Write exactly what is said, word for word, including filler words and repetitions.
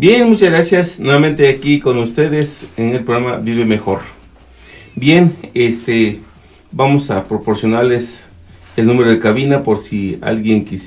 Bien, muchas gracias. Nuevamente aquí con ustedes en el programa Vive Mejor. Bien, este, vamos a proporcionarles el número de cabina por si alguien quisiera